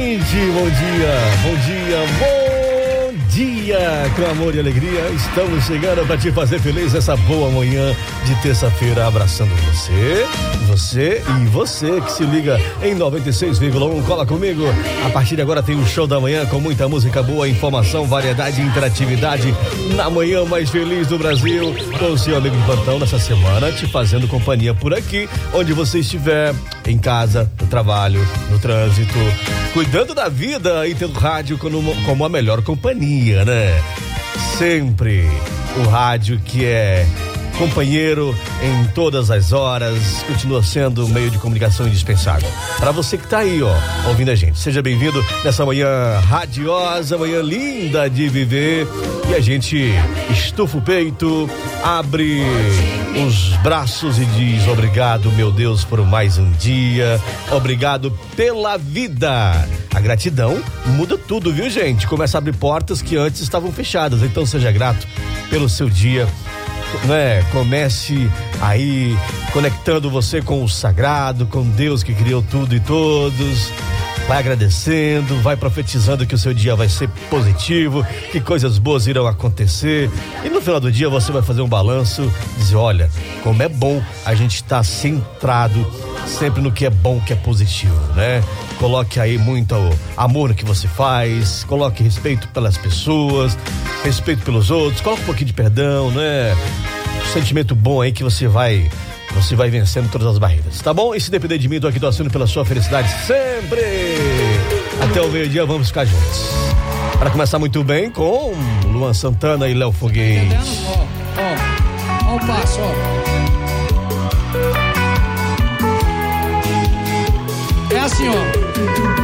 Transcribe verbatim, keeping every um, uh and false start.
ouvinte, bom dia, bom dia, bom dia, com amor e alegria, estamos chegando para te fazer feliz essa boa manhã de terça-feira, abraçando você, você e você que se liga em noventa e seis vírgula um, cola comigo, a partir de agora tem o show da manhã com muita música boa, informação, variedade e interatividade na manhã mais feliz do Brasil, com o seu amigo de plantão nessa semana, te fazendo companhia por aqui, onde você estiver, em casa, no trabalho, no trânsito, cuidando da vida e tendo rádio como, como a melhor companhia, né? Sempre o rádio que é companheiro em todas as horas, continua sendo um meio de comunicação indispensável. Para você que tá aí, ó, ouvindo a gente, seja bem-vindo nessa manhã radiosa, manhã linda de viver, e a gente estufa o peito, abre os braços e diz obrigado, meu Deus, por mais um dia, obrigado pela vida. A gratidão muda tudo, viu, gente? Começa a abrir portas que antes estavam fechadas, então seja grato pelo seu dia, né? Comece aí conectando você com o sagrado, com Deus que criou tudo e todos. Vai agradecendo, vai profetizando que o seu dia vai ser positivo, que coisas boas irão acontecer, e no final do dia você vai fazer um balanço, dizer, olha, como é bom a gente estar centrado sempre no que é bom, que é positivo, né? Coloque aí muito amor no que você faz, coloque respeito pelas pessoas, respeito pelos outros, coloque um pouquinho de perdão, né? Um sentimento bom aí que você vai Você vai vencendo todas as barreiras, tá bom? E se depender de mim, tô aqui torcendo pela sua felicidade sempre. Até o meio-dia, vamos ficar juntos. Para começar muito bem com Luan Santana e Léo Foguete. Ó, ó, ó o passo, ó. É assim, ó.